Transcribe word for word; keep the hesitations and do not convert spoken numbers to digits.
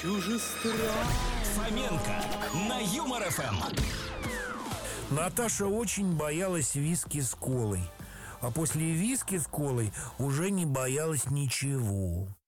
чужестранка. Фоменко на Юмор эф эм. Наташа очень боялась виски с колой, а после виски с колой уже не боялась ничего.